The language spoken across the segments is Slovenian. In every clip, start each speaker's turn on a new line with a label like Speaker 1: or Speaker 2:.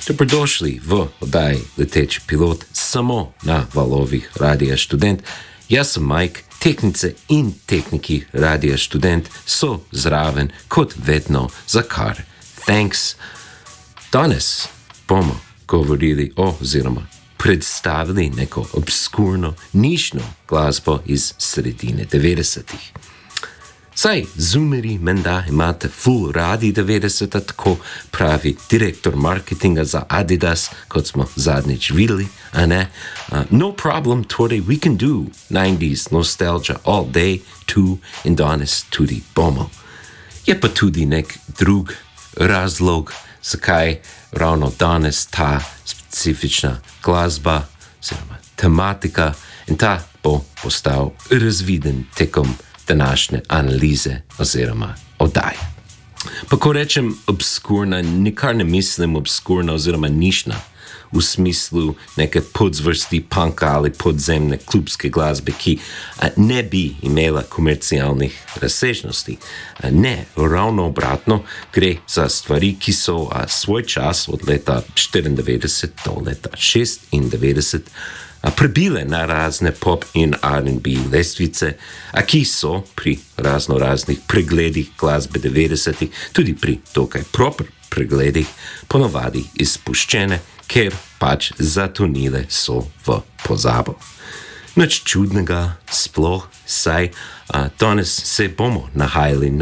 Speaker 1: Dobrodošli v oddaji Leteči pilot samo na valovih Radia Študent. Jaz sem Mike, tehnice in tehniki Radia Študent so zraven kot vedno, za kar thanks. Danes bomo govorili oziroma predstavili neko obskurno, nišno glasbo iz sredine 90-ih. Saj zoomeri menda imate full radi 90-a, tako pravi direktor marketinga za Adidas, kot smo zadnjič videli, a ne? No problem, torej we can do 90s nostalgia all day, too, in danes tudi bomo. Je pa tudi nek drug razlog, zakaj ravno danes ta specifična glasba, oziroma tematika, in ta bo postal razviden tekom današnje analize oziroma oddaje. Pa ko rečem obskurna, nikar ne mislim obskurna oziroma nišna v smislu neke podzvrsti punka ali podzemne klubske glasbe, ki ne bi imela komercialnih razsežnosti. Ne, ravno obratno, gre za stvari, ki so svoj čas od leta 94 do leta 96 prebile na razne pop in R&B lestvice, ki so pri raznih pregledih glasbe 90-ih, tudi pri dokaj proper pregledih, ponovadi izpuščene, ker pač zatonile so v pozabo. Nič čudnega sploh, saj danes se bomo nahajali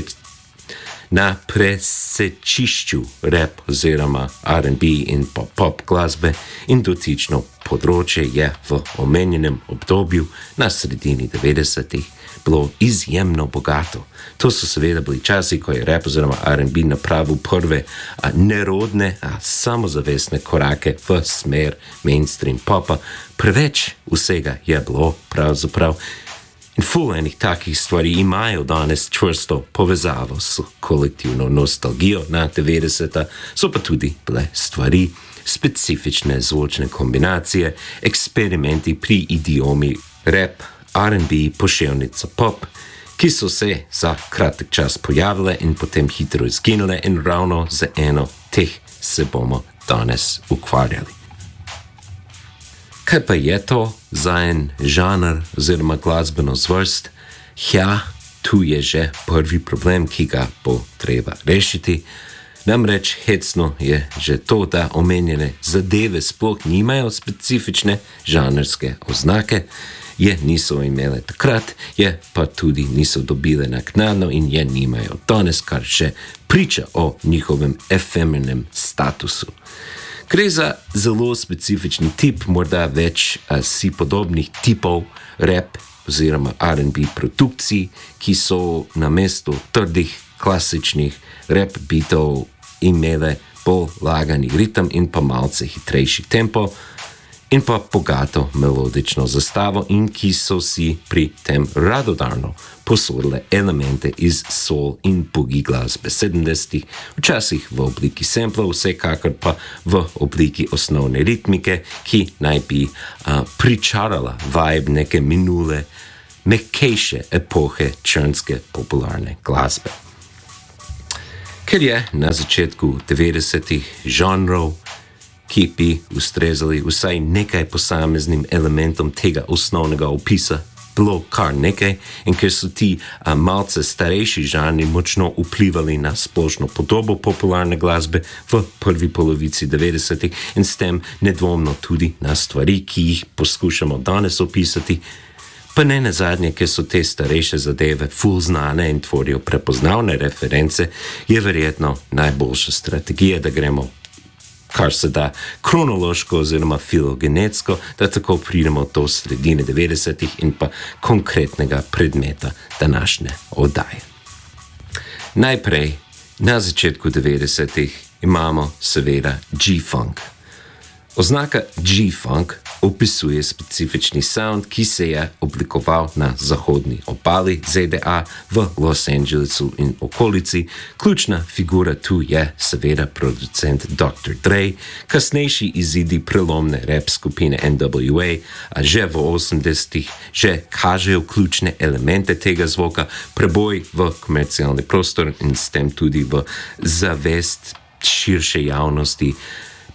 Speaker 1: na presečišču rap oziroma R&B in pop glasbe in dotično področje je v omenjenem obdobju na sredini 90-ih bilo izjemno bogato. To so seveda bili časi, ko je rap oziroma R&B napravil prve nerodne, samozavestne korake v smer mainstream popa. Preveč vsega je bilo pravzaprav. In ful enih takih stvari imajo danes čvrsto povezavo s kolektivno nostalgijo na 90-ta, so pa tudi bile stvari, specifične zvočne kombinacije, eksperimenti pri idiomi rap, R&B, poševnica pop, ki so se za kratek čas pojavile in potem hitro izginile, in ravno za eno teh se bomo danes ukvarjali. Kaj pa je to za en žanr oziroma glasbeno zvrst? Ja, tu je že prvi problem, ki ga bo treba rešiti. Namreč hecno je že to, da omenjene zadeve sploh nimajo specifične žanrske oznake, je niso imele takrat, je pa tudi niso dobile naknadno in je nimajo danes, kar še priča o njihovem efemernem statusu. Gre za zelo specifični tip, morda več si podobnih tipov rap oziroma R&B produkcij, ki so namesto trdih, klasičnih rap beatov imele bolj lagani ritem in pa malce hitrejši tempo in pa bogato melodično zastavo, in ki so si pri tem radodarno posodile elemente iz soul in boogie glasbe 70-ih, včasih v obliki samplov, vsekakor pa v obliki osnovne ritmike, ki naj bi pričarala vibe neke minule, mekejše epohe črnske popularne glasbe. Ker je na začetku 90-ih žanrov, ki bi ustrezali vsaj nekaj posameznim elementom tega osnovnega opisa, bilo kar nekaj, in ker so ti malce starejši žanri močno vplivali na splošno podobo popularne glasbe v prvi polovici 90-ih in s tem nedvomno tudi na stvari, ki jih poskušamo danes opisati, pa ne nazadnje, ker so te starejše zadeve ful znane in tvorijo prepoznavne reference, je verjetno najboljša strategija, da gremo kar se da kronološko oziroma filogenetsko, da tako pridemo do sredine 90-ih in pa konkretnega predmeta današnje oddaje. Najprej, na začetku 90-ih imamo seveda G-Funk. Oznaka G-Funk opisuje specifični sound, ki se je oblikoval na zahodni obali ZDA v Los Angelesu in okolici. Ključna figura tu je seveda producent Dr. Dre, kasnejši izidi prelomne rap skupine NWA, a že v 80-ih že kažejo ključne elemente tega zvoka, preboj v komercialni prostor in s tem tudi v zavest širše javnosti,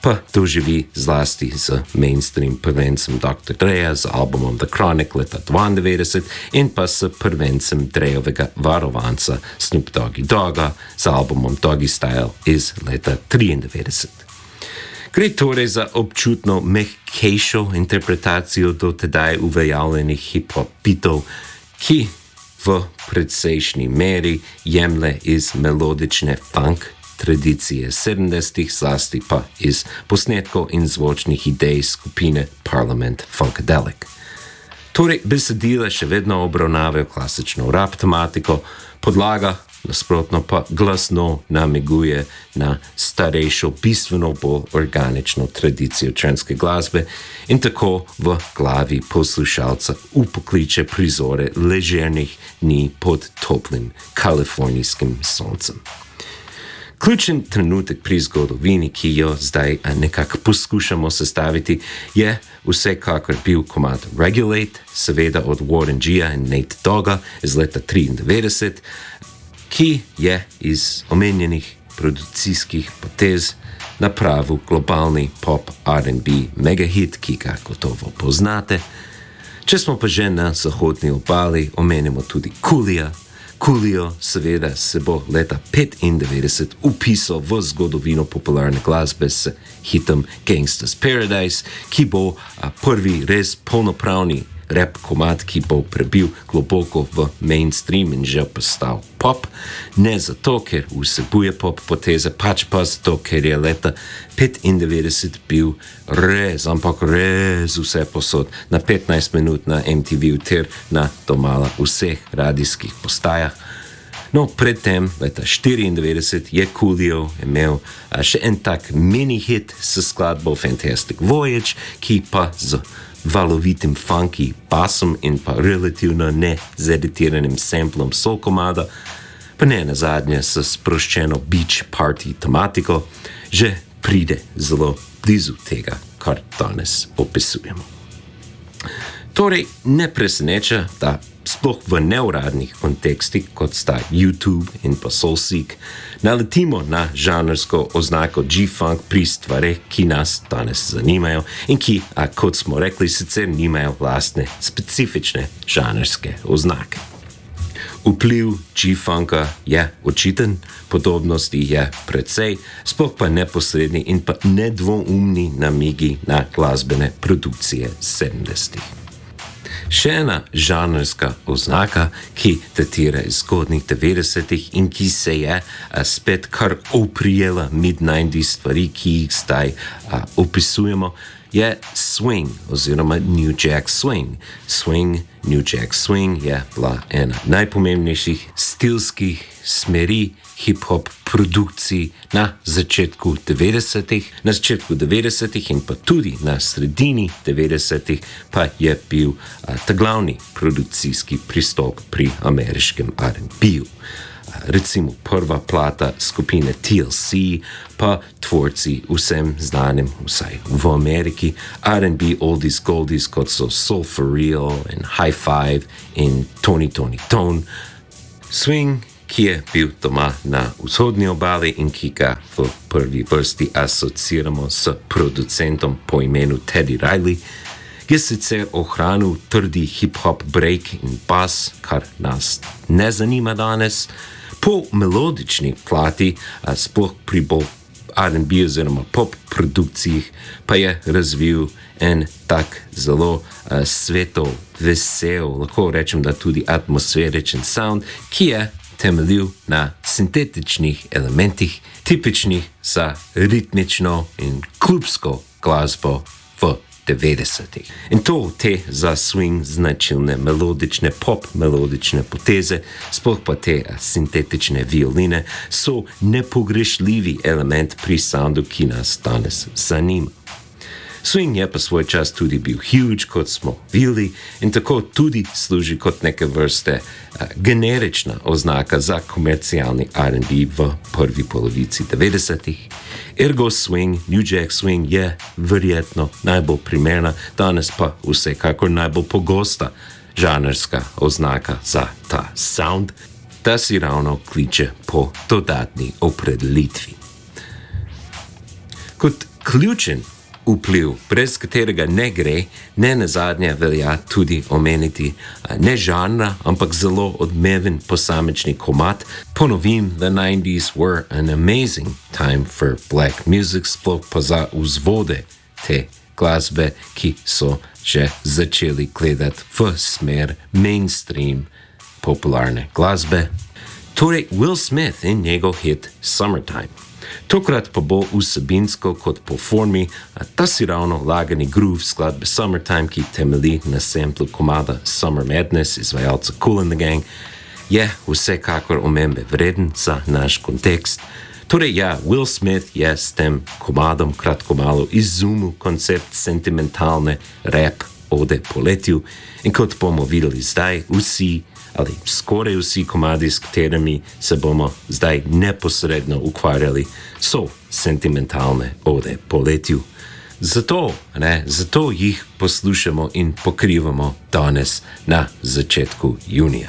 Speaker 1: pa doživi zlasti z mainstream prvencem Dr. Dreja z albumom The Chronic leta 92 in pa s prvencem Drejovega varovanca Snoop Doggy Dogga z albumom Doggy Style iz leta 93. Gre torej za občutno mehkejšo interpretacijo do tedaj uveljavljenih hip-hop bitov, ki v predsejšnji meri jemlje iz melodične funk tradicije 70-ih, zlasti pa iz posnetkov in zvočnih idej skupine Parliament Funkadelic. Torej, besedila še vedno obravnavajo klasično rap tematiko, podlaga nasprotno pa glasno namiguje na starejšo, bistveno bolj organično tradicijo črnske glasbe in tako v glavi poslušalca upokliče prizore ležernih dni pod toplim kalifornijskim soncem. Ključen trenutek pri zgodovini, ki jo zdaj nekako poskušamo sestaviti, je vsekakor bil komad Regulate, seveda od Warren G-ja in Nate Dogga iz leta 93, ki je iz omenjenih producijskih potez napravil globalni pop R&B megahit, ki ga gotovo poznate. Če smo pa že na zahodni obali, omenimo tudi Coolio. Coolio seveda se bo leta 95 upisal v zgodovino popularne glasbe s hitom Gangsta's Paradise, ki bo prvi res polnopravni rap komad, ki bo prebil globoko v mainstream in že postal pop. Ne zato, ker vsebuje pop poteze, pač pa zato, ker je leta 95 bil ampak res vse posod na 15 minut na MTV ter na domala vseh radijskih postajah. No, predtem, leta 94, je Coolio imel še en tak mini-hit s skladbo Fantastic Voyage, ki pa z valovitim funky basom in pa relativno nezeditiranim samplom soul komada, pa ne nazadnje s sproščeno beach party tematiko, že pride zelo blizu tega, kar danes opisujemo. Torej, ne preseneča, da sploh v neuradnih kontekstih, kot sta YouTube in pa Soulseek, naletimo na žanrsko oznako G-Funk pri stvareh, ki nas danes zanimajo in ki, kot smo rekli, sicer nimajo lastne specifične žanrske oznake. Vpliv G-Funka je očiten, podobnosti je precej, sploh pa neposredni in pa nedvoumni namigi na glasbene produkcije 70-ih. Še ena žanrska oznaka, ki datira iz zgodnjih 90-ih in ki se je spet kar oprijela mid-90s stvari, ki jih zdaj opisujemo, je swing oziroma New Jack Swing. New Jack Swing je bila ena najpomembnejših stilskih smeri hip-hop produkcij na začetku 90-ih in pa tudi na sredini 90-ih pa je bil ta glavni produkcijski pristop pri ameriškem R&B-ju. Recimo prva plata skupine TLC, pa tvorci vsem znanim, vsaj v Ameriki, R&B oldies goldies, kot so Soul for Real in High Five in Tony Tone. Swing, ki je bil doma na vzhodni obali in ki ga v prvi vrsti asociramo s producentom po imenu Teddy Riley, je sicer ohranil trdi hip-hop break in bas, kar nas ne zanima danes. Po melodični plati, sploh pri bolj R&B oziroma pop produkcijah, pa je razvil en tak zelo svetov, vesel, lahko rečem, da tudi atmosferičen sound, ki je temeljil na sintetičnih elementih, tipičnih za ritmično in klubsko glasbo v 90-ih. In to te za swing značilne melodične, pop melodične poteze, sploh pa te sintetične violine, so nepogrešljivi element pri soundu, ki nas danes zanima. Swing je pa svoj čas tudi bil huge, kot smo videli, in tako tudi služi kot neke vrste generična oznaka za komercialni R&B v prvi polovici 90-ih. Ergo swing, New Jack Swing je verjetno najbolj primerna, danes pa vsekakor najbolj pogosta žanrska oznaka za ta sound, da si ravno kliče po dodatni opredelitvi. Kot ključen vpliv, brez katerega ne gre, ne nazadnje velja tudi omeniti ne žanra, ampak zelo odmeven posamični komad. Ponovim, the 90s were an amazing time for black music, sploh pa za vzvode te glasbe, ki so že začeli gledati v smer mainstream popularne glasbe. Torej Will Smith in njegov hit Summertime. Tokrat pa bo vsebinsko kot po formi ta si ravno lagani groove skladbe Summertime, ki temelji na samplu komada Summer Madness izvajalca Kool and the Gang, je vsekakor omembe vreden za naš kontekst. Torej ja, Will Smith je s tem komadom kratko malo izumil koncept sentimentalne rap ode poletju in kot bomo videli zdaj, vsi ali skoraj vsi komadi, s katerimi se bomo zdaj neposredno ukvarjali, so sentimentalne ode poletju. Zato jih poslušamo in pokrivamo danes na začetku junija.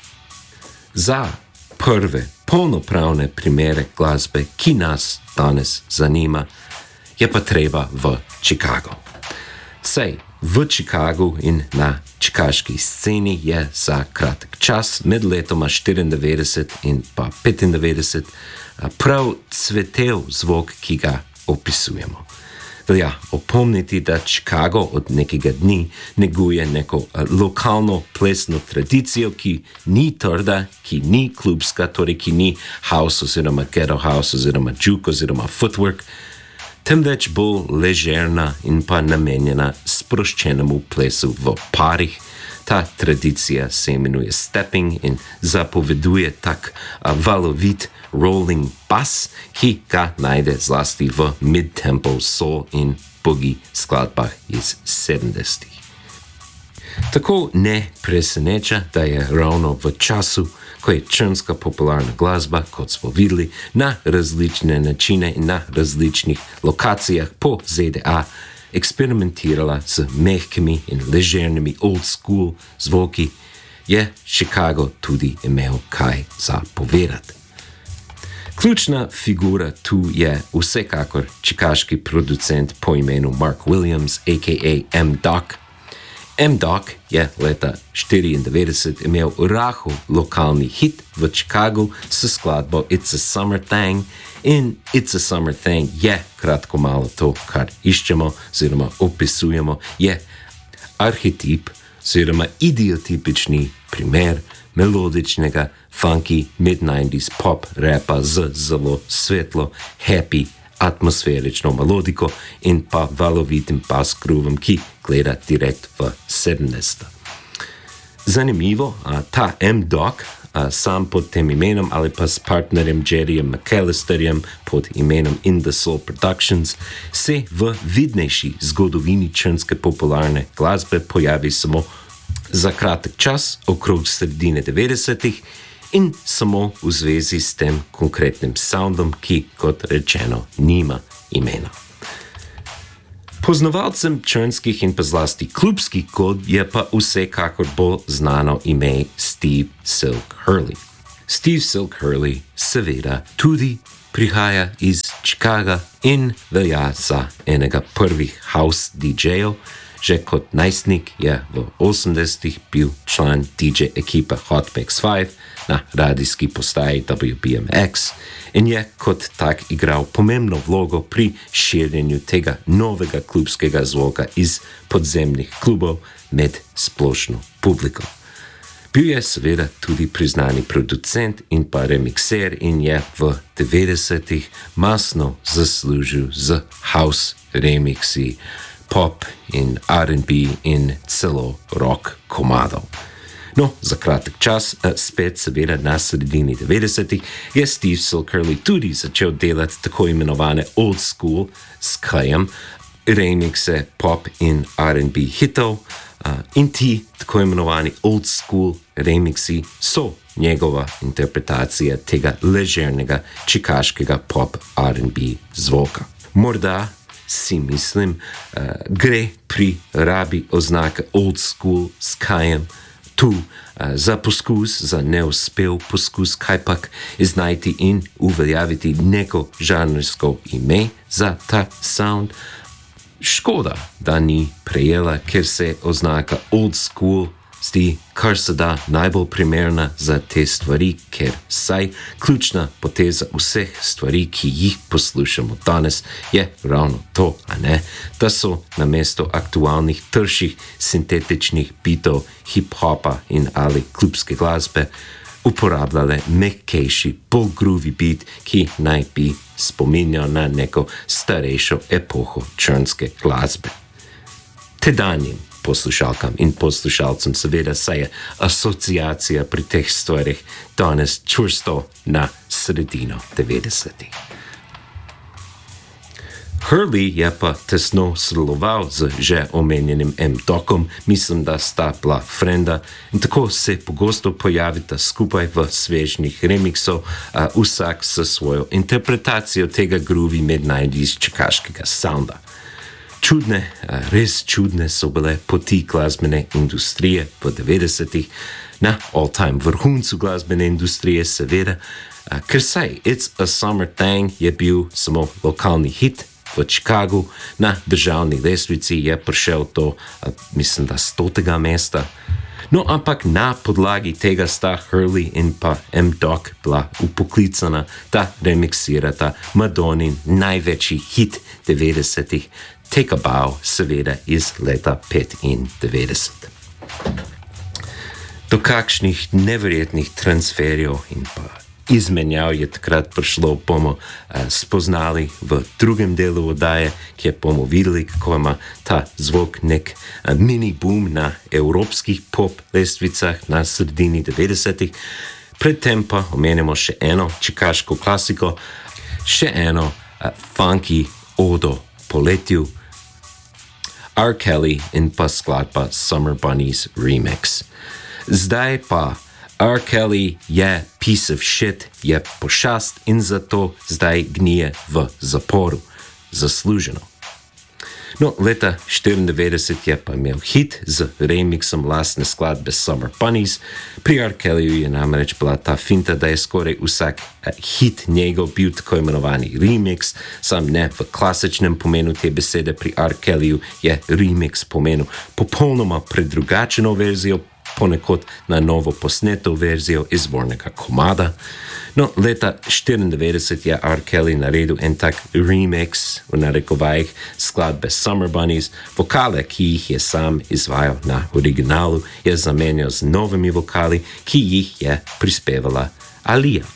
Speaker 1: Za prve polnopravne primere glasbe, ki nas danes zanima, je pa treba v Chicago. Sej, v Chicagu in na čikaški sceni je za kratek čas med letoma 94 in pa 95 prav cvetel zvok, ki ga opisujemo. Velja opomniti, da Chicago od nekega dni neguje neko lokalno plesno tradicijo, ki ni trda, ki ni klubska, torej ki ni house oziroma ghetto house oziroma juke oziroma footwork, temveč bolj ležerna in pa namenjena sproščenemu plesu v parih. Ta tradicija se imenuje stepping in zapoveduje tak valovit rolling bass, ki ga najde zlasti v mid-tempo soul in boogie skladbah iz 70-ih. Tako ne preseneča, da je ravno v času, ko je črnska popularna glasba, kot smo videli, na različne načine in na različnih lokacijah po ZDA eksperimentirala z mehkimi in ležernimi old school zvoki, je Chicago tudi imel kaj za povedati. Ključna figura tu je vsekakor čikaški producent po imenu Mark Williams, a.k.a. M-Doc. M-Doc je leta 1994 imel rahel lokalni hit v Chicagu s skladbo It's a Summer Thing in It's a Summer Thing je kratko malo to, kar iščemo oziroma opisujemo, je arhetip oziroma idiotipični primer melodičnega, funky mid-90s pop rapa z zelo svetlo, happy, atmosferično melodiko in pa valovitim bass groovom, ki gleda direkt v 70. Zanimivo, ta M-Doc sam pod tem imenom ali pa s partnerjem Jerryjem McAllisterjem pod imenom In The Soul Productions se v vidnejši zgodovini črnske popularne glasbe pojavi samo za kratek čas, okrog sredine 90-ih in samo v zvezi s tem konkretnim soundom, ki, kot rečeno, nima imena. Poznavalcem črnskih in pa zlasti klubskih godb je pa vsekakor bolj znano ime Steve Silk Hurley. Steve Silk Hurley seveda tudi prihaja iz Chicaga in velja za enega prvih house DJ-jev. Že kot najstnik je v 80-ih bil član DJ ekipe Hot Mix 5 na radijski postaji WBMX in je kot tak igral pomembno vlogo pri širjenju tega novega klubskega zvoka iz podzemnih klubov med splošno publiko. Bil je seveda tudi priznani producent in pa remixer in je v 90-ih masno zaslužil z house remixi, pop in R&B in celo rock komadov. No, za kratek čas, spet seveda na sredini 90-ih, je Steve Silk Hurley tudi začel delati tako imenovane old school s Kajem, remixe pop in R&B hitov in ti tako imenovani old school remixi so njegova interpretacija tega ležernega čikaškega pop R&B zvoka. Morda si mislim, gre pri rabi oznake old school s Kajem Tu za poskus, za neuspel poskus, kajpak iznajti in uveljaviti neko žanrsko ime za ta sound. Škoda, da ni prejela, ker se oznaka old school zdi kar se da najbolj primerna za te stvari, ker saj ključna poteza vseh stvari, ki jih poslušamo danes, je ravno to, a ne? Da so namesto aktualnih trših sintetičnih bitov hip-hopa in ali klubske glasbe uporabljale mehkejši, bolj groovy beat, ki naj bi spominjal na neko starejšo epoho črnske glasbe. Tedanjim poslušalkam in poslušalcem seveda saj je asociacija pri teh stvarih danes čvrsto na sredino 90-ih. Hurley je pa tesno sodeloval z že omenjenim M-Docom, mislim, da sta bila frenda in tako se pogosto pojavita skupaj v svežnih remixov, vsak s svojo interpretacijo tega groovy midnighties čikaškega sounda. Čudne, res čudne so bile poti glasbene industrije v 90-ih, na all-time vrhuncu glasbene industrije seveda, ker saj It's a Summer Thing je bil samo lokalni hit v Chicagu, na državni lestvici je prišel do, mislim, da 100. mesta. No, ampak na podlagi tega sta Hurley in pa M-Doc bila upoklicana, da remixirata Madonin največji hit 90-ih, Take a Bow, seveda iz leta 95. Do kakšnih neverjetnih transferjev in pa izmenjav je takrat prišlo, bomo spoznali v drugem delu oddaje, kjer bomo videli, kako ima ta zvok nek mini boom na evropskih pop lestvicah na sredini 90-ih. Predtem pa omenimo še eno čikaško klasiko, še eno funky odo poletju, R. Kelly in pa skladba Summer Bunnies Remix. Zdaj pa R. Kelly je piece of shit, je pošast in zato zdaj gnije v zaporu. Zasluženo. No, leta 94 je pa imel hit z remixom lastne skladbe Summer Bunnies. Pri R. Kellyju je namreč bila ta finta, da je skoraj vsak hit njegov bil tako imenovani remix, sam ne v klasičnem pomenu te besede. Pri R. Kellyju je remix pomenil popolnoma predrugačeno verzijo, ponekod na novo posneto verzijo izvornega komada. No, leta 94 je R. Kelly naredil en tak remix, v narekovajih, skladbe Summer Bunnies. Vokale, ki jih je sam izvajal na originalu, je zamenjal z novimi vokali, ki jih je prispevala Alija.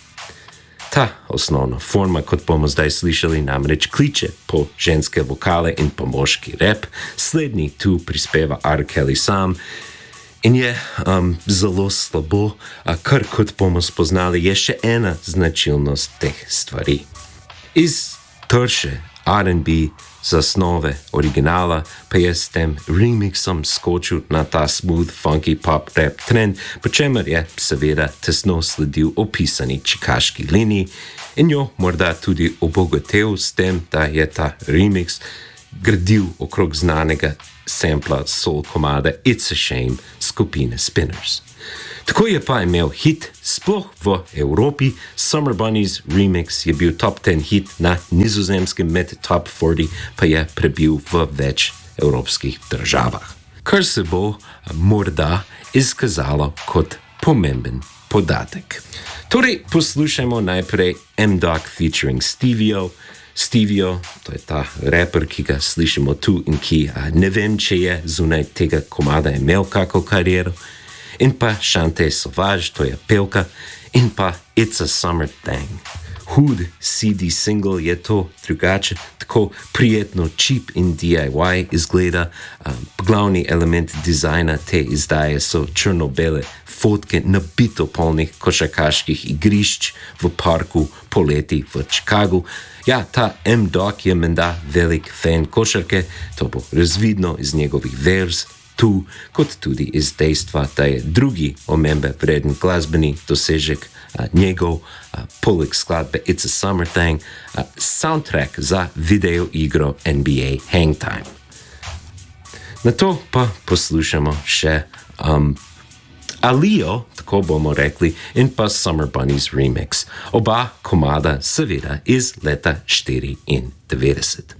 Speaker 1: Ta osnovna forma, kot bomo zdaj slišali, namreč kliče po ženske vokale in po moški rap. Slednji tu prispeva R. Kelly sam, in je zelo slabo, kar kot bomo spoznali, je še ena značilnost teh stvari. Iz trše R&B zasnove originala pa je s tem remixom skočil na ta smooth, funky pop rap trend, po čemer je seveda tesno sledil opisani čikaški liniji in jo morda tudi obogatil s tem, da je ta remix gradil okrog znanega sampla soul komada It's a Shame skupine Spinners. Tako je pa imel hit sploh v Evropi. Summer Bunnies Remix je bil top 10 hit na nizozemskem, med top 40 pa je prebil v več evropskih državah. Kar se bo morda izkazalo kot pomemben podatek. Torej, poslušajmo najprej M-Doc featuring Stevio. Stevio, to je ta rapper, ki ga slišimo tu in ki ne vem, če je zunaj tega komada imel kako kariero. In pa Chante Sauvage, to je pevka. In pa It's a Summer Thing. Hud CD single je to drugače, tako prijetno cheap in DIY izgleda. Glavni element dizajna te izdaje so črno-bele fotke nabito polnih košarkaških igrišč v parku poleti v Chicagu. Ja, ta M-Doc je menda velik fan košarke, to bo razvidno iz njegovih verz tu, kot tudi iz dejstva, da je drugi omembe vreden glasbeni dosežek njegov, poleg skladbe It's a Summer Thing, soundtrack za video igro NBA Hangtime. Na to pa poslušamo še Alijo, tako bomo rekli, in pa Summer Bunnies remix. Oba komada seveda iz leta 94.